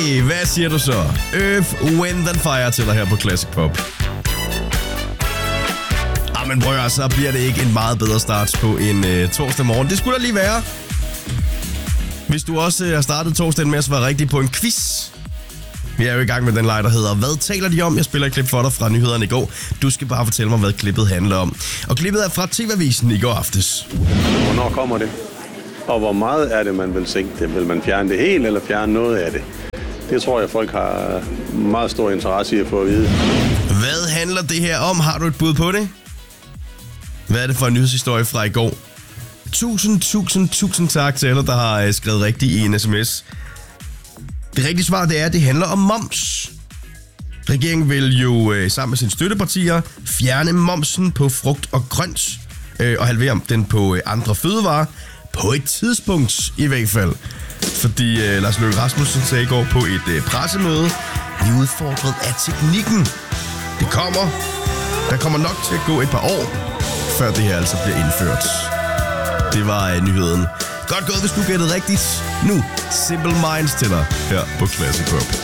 Okay, hvad siger du så? Earth, Wind and Fire til dig her på Classic Pop. Men prøv at så bliver det ikke en meget bedre start på en torsdag morgen. Det skulle da lige være. Hvis du også har startet torsdagen med at svare rigtigt på en quiz. Vi er jo i gang med den leg, der hedder Hvad taler de om? Jeg spiller et klip for dig fra nyhederne i går. Du skal bare fortælle mig, hvad klippet handler om. Og klippet er fra TV-avisen i går aftes. Hvornår kommer det? Og hvor meget er det, man vil sænke det? Vil man fjerne det helt, eller fjerne noget af det? Det tror jeg, folk har meget stor interesse i at få at vide. Hvad handler det her om? Har du et bud på det? Hvad er det for en nyhedshistorie fra i går? Tusind tak til alle, der har skrevet rigtigt i en sms. Det rigtige svar, det er, at det handler om moms. Regeringen vil jo sammen med sine støttepartier fjerne momsen på frugt og grønt og halvere den på andre fødevarer. På et tidspunkt i hvert fald. Fordi Lars Løkke Rasmussen sagde i går på et pressemøde, vi er udfordret af teknikken. Det kommer. Der kommer nok til at gå et par år, før det her altså bliver indført. Det var nyheden. Godt gået, hvis du gættede rigtigt. Nu Simple Minds til dig her på Classic Pop.